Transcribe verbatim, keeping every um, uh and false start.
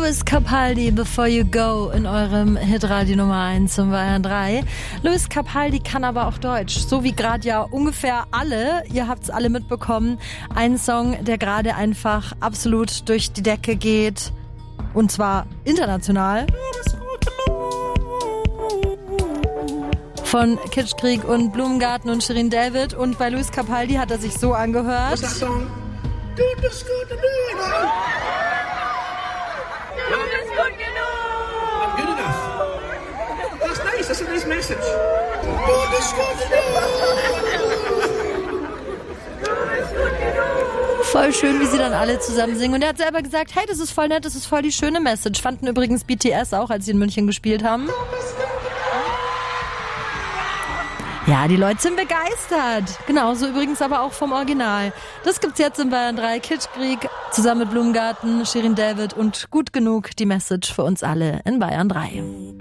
Louis Capaldi, Before You Go, in eurem Hitradio Nummer eins zum Bayern drei. Louis Capaldi kann aber auch Deutsch, so wie gerade ja ungefähr alle. Ihr habt's alle mitbekommen. Ein Song, der gerade einfach absolut durch die Decke geht. Und zwar international. Von Kitschkrieg und Blumengarten und Shirin David. Und bei Louis Capaldi hat er sich so angehört. Du bist gut genug. Du bist gut genug. I'm good enough. That's nice. That's a nice message. Du bist gut genug. Voll schön, wie sie dann alle zusammen singen. Und er hat selber gesagt, hey, das ist voll nett, das ist voll die schöne Message. Fanden übrigens B T S auch, als sie in München gespielt haben. Ja, die Leute sind begeistert. Genauso übrigens aber auch vom Original. Das gibt's jetzt in Bayern drei. Kitschkrieg zusammen mit Blumengarten, Shirin David und Gut genug, die Message für uns alle in Bayern drei.